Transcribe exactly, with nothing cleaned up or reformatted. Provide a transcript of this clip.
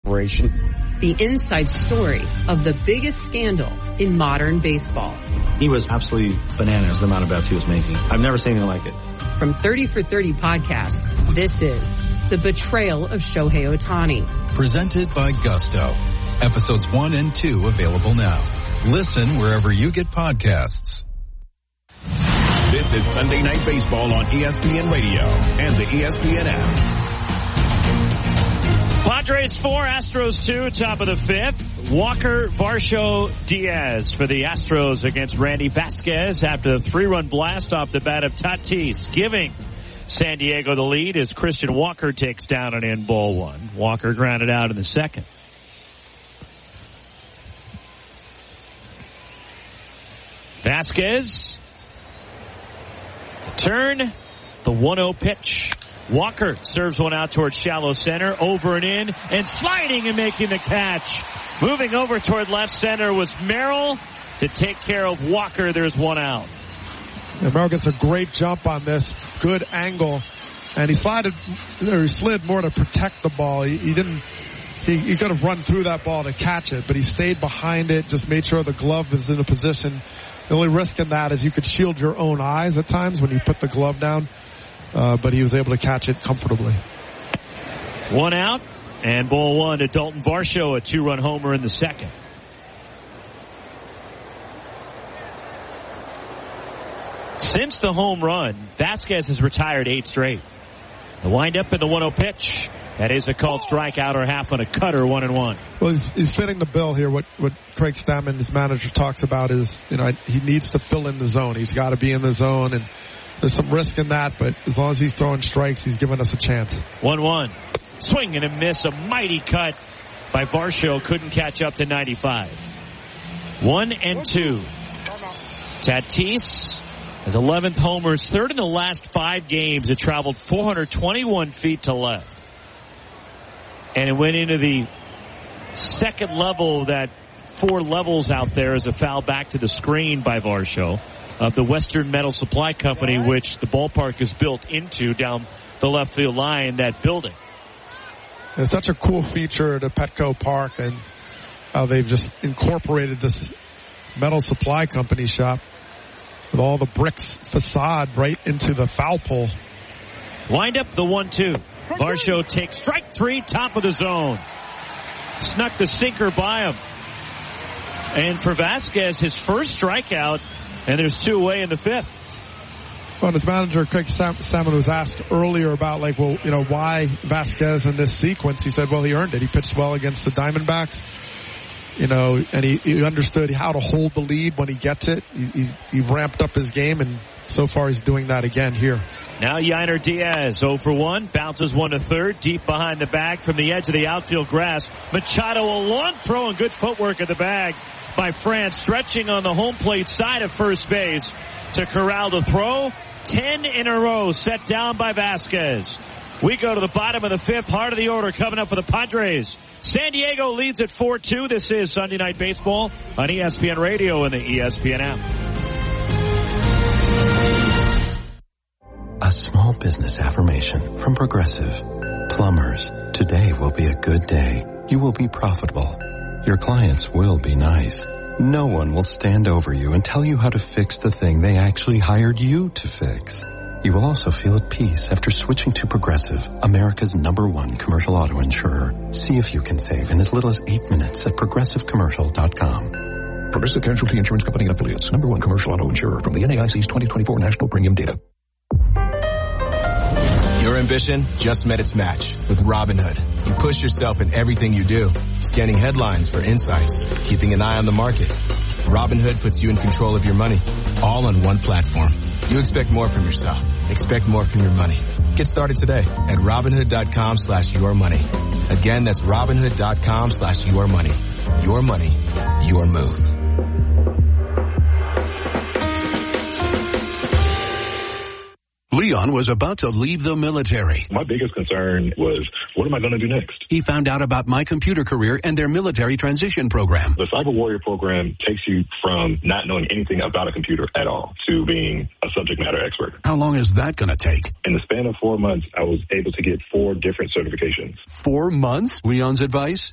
The inside story of the biggest scandal in modern baseball. He was absolutely bananas, the amount of bets he was making. I've never seen anything like it. From thirty for thirty Podcast, this is The Betrayal of Shohei Ohtani. Presented by Gusto. Episodes one and two available now. Listen wherever you get podcasts. This is Sunday Night Baseball on E S P N Radio and the E S P N app. Padres four, Astros two, top of the fifth. Walker, Varsho, Diaz for the Astros against Randy Vasquez after the three-run blast off the bat of Tatis, giving San Diego the lead as Christian Walker takes down an in ball one. Walker grounded out in the second. Vasquez, the turn, the one oh pitch. Walker serves one out towards shallow center, over and in, and sliding and making the catch. Moving over toward left center was Merrill to take care of Walker. There's one out. And Merrill gets a great jump on this, good angle, and he slid, or he slid more to protect the ball. He, he didn't. He, he could have run through that ball to catch it, but he stayed behind it, just made sure the glove is in a position. The only risk in that is you could shield your own eyes at times when you put the glove down. Uh, but he was able to catch it comfortably. One out, and ball one to Dalton Varsho, a two-run homer in the second. Since the home run, Vasquez has retired eight straight. The windup and the one oh pitch. That is a called strikeout or half on a cutter, one and one. Well, he's, he's fitting the bill here. What what Craig Stammen, his manager, talks about is, you know, he needs to fill in the zone. He's got to be in the zone, and there's some risk in that, but as long as he's throwing strikes, he's giving us a chance. one one. Swing and a miss. A mighty cut by Varsho. Couldn't catch up to ninety-five. One and two. Tatis has eleventh homers, third in the last five games. It traveled four hundred twenty-one feet to left. And it went into the second level, that four levels out there, as a foul back to the screen by Varsho of the Western Metal Supply Company, which the ballpark is built into down the left field line, that building. It's such a cool feature to Petco Park, and how they've just incorporated this Metal Supply Company shop with all the bricks facade right into the foul pole. Wind up the one two. Varsho takes strike three, top of the zone. Snuck the sinker by him. And for Vasquez, his first strikeout, and there's two away in the fifth. Well, his manager, Craig Stammen, was asked earlier about, like, well, you know, why Vasquez in this sequence. He said, well, he earned it. He pitched well against the Diamondbacks, you know, and he, he understood how to hold the lead when he gets it. He, he, he ramped up his game, and so far he's doing that again here. Now Yainer Diaz, oh for one, bounces one to third, deep behind the bag from the edge of the outfield grass. Machado, a long throw and good footwork at the bag by France, stretching on the home plate side of first base to corral the throw. Ten in a row set down by Vasquez. We go to the bottom of the fifth, heart of the order coming up for the Padres. San Diego leads at four two. This is Sunday Night Baseball on E S P N Radio and the E S P N app. A small business affirmation from Progressive. Plumbers, today will be a good day. You will be profitable. Your clients will be nice. No one will stand over you and tell you how to fix the thing they actually hired you to fix. You will also feel at peace after switching to Progressive, America's number one commercial auto insurer. See if you can save in as little as eight minutes at progressive commercial dot com. Progressive Casualty Insurance Company and Affiliates, number one commercial auto insurer from the N A I C's twenty twenty-four National Premium Data. Your ambition just met its match with Robinhood. You push yourself in everything you do, scanning headlines for insights, keeping an eye on the market. Robinhood puts you in control of your money, all on one platform. You expect more from yourself. Expect more from your money. Get started today at Robinhood.com slash your money. Again, that's Robinhood.com slash your money. Your money, your move. Leon was about to leave the military. My biggest concern was, what am I going to do next? He found out about My Computer Career and their military transition program. The Cyber Warrior program takes you from not knowing anything about a computer at all to being a subject matter expert. How long is that going to take? In the span of four months, I was able to get four different certifications. Four months? Leon's advice?